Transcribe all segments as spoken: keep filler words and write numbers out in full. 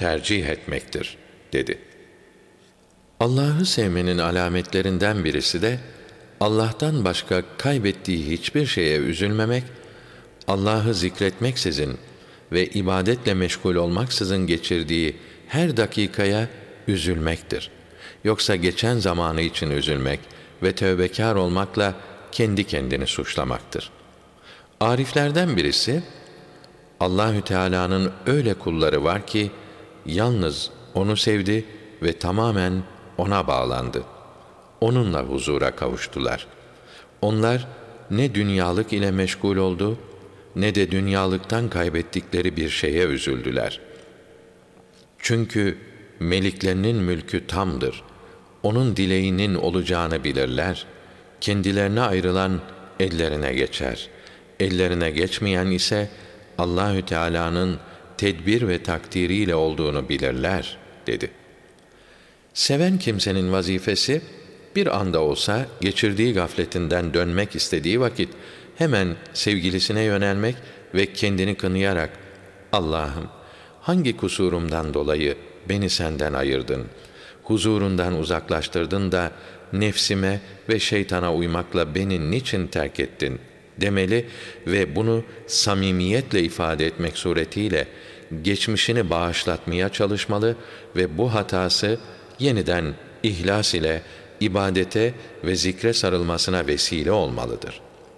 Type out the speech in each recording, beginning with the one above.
tercih etmektir, dedi. Allah'ı sevmenin alametlerinden birisi de, Allah'tan başka kaybettiği hiçbir şeye üzülmemek, Allah'ı zikretmeksizin ve ibadetle meşgul olmaksızın geçirdiği her dakikaya üzülmektir. Yoksa geçen zamanı için üzülmek ve tövbekar olmakla kendi kendini suçlamaktır. Ariflerden birisi, Allahü Teala'nın öyle kulları var ki, yalnız O'nu sevdi ve tamamen O'na bağlandı. Onunla huzura kavuştular. Onlar ne dünyalık ile meşgul oldu, ne de dünyalıktan kaybettikleri bir şeye üzüldüler. Çünkü meliklerinin mülkü tamdır. Onun dileğinin olacağını bilirler. Kendilerine ayrılan ellerine geçer. Ellerine geçmeyen ise Allahü Teala'nın tedbir ve takdiriyle olduğunu bilirler, dedi. Seven kimsenin vazifesi, bir anda olsa geçirdiği gafletinden dönmek istediği vakit hemen sevgilisine yönelmek ve kendini kınayarak, Allah'ım, hangi kusurumdan dolayı beni senden ayırdın, huzurundan uzaklaştırdın da nefsime ve şeytana uymakla beni niçin terk ettin demeli ve bunu samimiyetle ifade etmek suretiyle geçmişini bağışlatmaya çalışmalı ve bu hatası yeniden ihlas ile ibadete ve zikre sarılmasına vesile olmalıdır.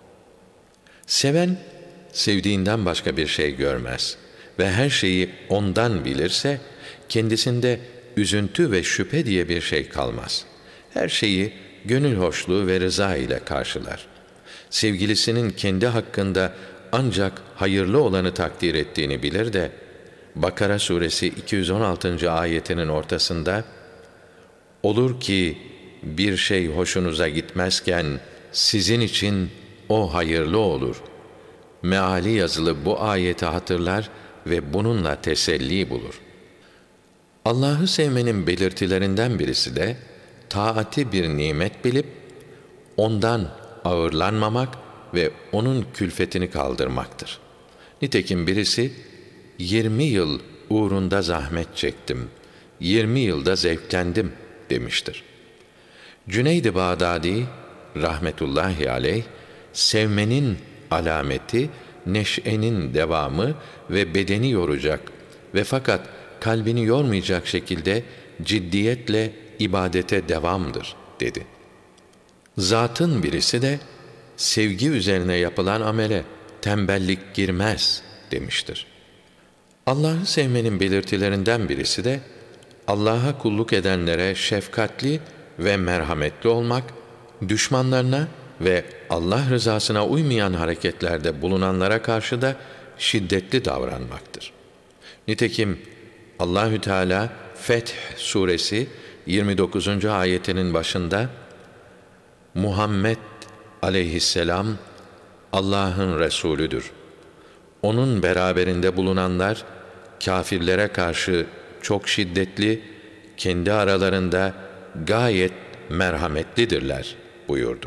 Seven, sevdiğinden başka bir şey görmez ve her şeyi ondan bilirse, kendisinde üzüntü ve şüphe diye bir şey kalmaz. Her şeyi gönül hoşluğu ve rıza ile karşılar. Sevgilisinin kendi hakkında ancak hayırlı olanı takdir ettiğini bilir de, Bakara suresi iki yüz on altıncı ayetinin ortasında, olur ki bir şey hoşunuza gitmezken sizin için o hayırlı olur. Meali yazılı bu ayeti hatırlar ve bununla teselli bulur. Allah'ı sevmenin belirtilerinden birisi de taati bir nimet bilip ondan ağırlanmamak ve onun külfetini kaldırmaktır. Nitekim birisi yirmi yıl uğrunda zahmet çektim, yirmi yılda zevklendim demiştir. Cüneyd-i Bağdadi rahmetullahi aleyh, sevmenin alameti neşenin devamı ve bedeni yoracak ve fakat kalbini yormayacak şekilde ciddiyetle ibadete devamdır, dedi. Zatın birisi de sevgi üzerine yapılan amele tembellik girmez demiştir. Allah'ı sevmenin belirtilerinden birisi de Allah'a kulluk edenlere şefkatli ve merhametli olmak, düşmanlarına ve Allah rızasına uymayan hareketlerde bulunanlara karşı da şiddetli davranmaktır. Nitekim Allahü Teala Feth suresi yirmi dokuzuncu ayetinin başında Muhammed aleyhisselam Allah'ın Resulüdür. Onun beraberinde bulunanlar kâfirlere karşı çok şiddetli, kendi aralarında gayet merhametlidirler buyurdu.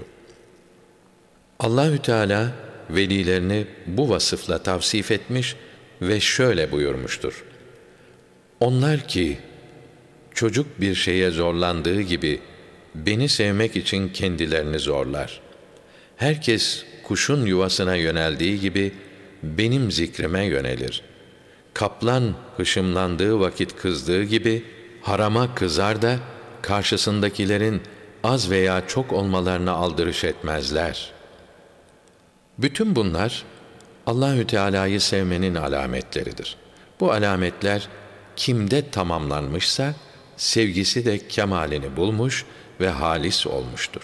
Allahü Teala velilerini bu vasıfla tavsif etmiş ve şöyle buyurmuştur: onlar ki çocuk bir şeye zorlandığı gibi beni sevmek için kendilerini zorlar. Herkes kuşun yuvasına yöneldiği gibi benim zikrime yönelir. Kaplan hışımlandığı vakit kızdığı gibi harama kızar da karşısındakilerin az veya çok olmalarına aldırış etmezler. Bütün bunlar Allahü Teala'yı sevmenin alametleridir. Bu alametler kimde tamamlanmışsa sevgisi de kemalini bulmuş ve halis olmuştur.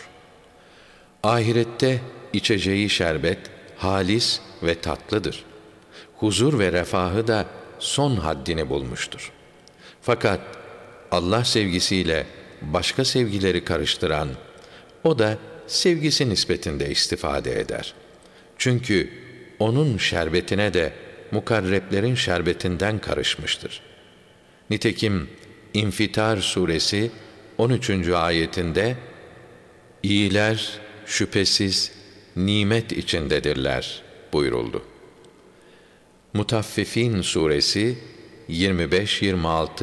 Ahirette içeceği şerbet halis ve tatlıdır. Huzur ve refahı da son haddini bulmuştur. Fakat Allah sevgisiyle başka sevgileri karıştıran, o da sevgisi nispetinde istifade eder. Çünkü onun şerbetine de mukarreblerin şerbetinden karışmıştır. Nitekim İnfitar suresi on üçüncü ayetinde İyiler şüphesiz nimet içindedirler buyuruldu. Mutaffifin suresi yirmi beş yirmi altı